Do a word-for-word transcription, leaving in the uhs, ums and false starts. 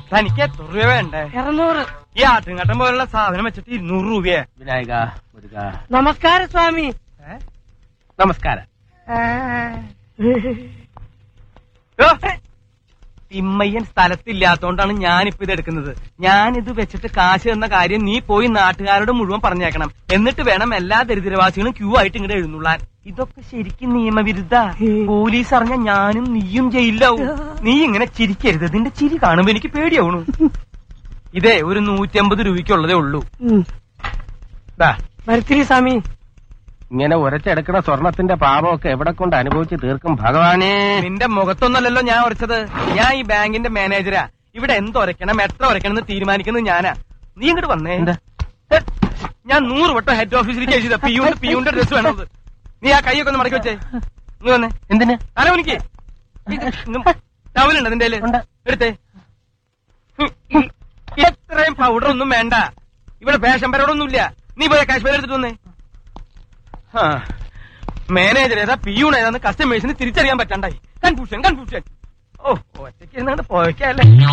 തനിക്ക് എത്ര രൂപ വേണ്ടേ? ഇരുന്നൂറ്. ഈ ആട്ടുംകട്ടം പോലുള്ള സാധനം വെച്ചിട്ട് ഇരുന്നൂറ് രൂപയെ. വിനായക നമസ്കാരം സ്വാമി. നമസ്കാരം. തിമ്മയ്യൻ സ്ഥലത്തില്ലാത്തോണ്ടാണ് ഞാനിപ്പോ ഇത് എടുക്കുന്നത്. ഞാനിത് വെച്ചിട്ട് കാശ് തന്ന കാര്യം നീ പോയി നാട്ടുകാരോട് മുഴുവൻ പറഞ്ഞേക്കണം. എന്നിട്ട് വേണം എല്ലാ ദരിദ്രവാസികളും ക്യൂ ആയിട്ട് ഇങ്ങോട്ട് എഴുന്നള്ളാൻ. ഇതൊക്കെ ശരിക്കും നിയമവിരുദ്ധ. പോലീസ് അറിഞ്ഞ ഞാനും നീയും ജയിലിലാവും. നീ ഇങ്ങനെ ചിരിക്കരുത്. നിന്റെ ചിരി കാണുമ്പോ എനിക്ക് പേടിയാവണു. ഇതേ ഒരു നൂറ്റമ്പത് രൂപയ്ക്കുള്ളതേ ഉള്ളൂ. വരത്തിരി സ്വാമി. ഇങ്ങനെ ഉരച്ചെടുക്കണ സ്വർണത്തിന്റെ പാപമൊക്കെ എവിടെ കൊണ്ട് അനുഭവിച്ച് തീർക്കും ഭഗവാനേ. നിന്റെ മുഖത്തൊന്നല്ലല്ലോ ഞാൻ ഉരച്ചത്. ഞാൻ ഈ ബാങ്കിന്റെ മാനേജരാ. ഇവിടെ എന്തൊരക്കണം എത്ര ഉരക്കണം എന്ന് തീരുമാനിക്കുന്നത് ഞാനാ. നീ ഇങ്ങോട്ട് വന്നേ. ഞാൻ നൂറ് വട്ടം ഹെഡ് ഓഫീസിലേക്ക് എഴുതിയതാ പിയൂണ്ട് പിയൂന്റെ ഡ്രസ് വേണത്. നീ ആ കൈയൊക്കെ ഒന്ന് മടക്കി വെച്ചേ. നീ വന്നേ. എന്തിന്? അല്ല എനിക്ക് ടവലുണ്ട് അതിന്റെ എടുത്തേ. എത്രയും പൗഡർ ഒന്നും വേണ്ട. ഇവിടെ ഫാഷൻ പരോടൊന്നുമില്ല. നീ പോയ കാശ്മീർ എടുത്തിട്ട് വന്നേ. മാനേജർ ഏതാ പിയൂൺ ഏതാന്ന് കസ്റ്റമേഴ്സിന് തിരിച്ചറിയാൻ പറ്റാണ്ടായി. Confusion confusion. ഓ ഒറ്റയ്ക്ക് ഇരുന്നാണ്ട് പോയക്കല്ലേ.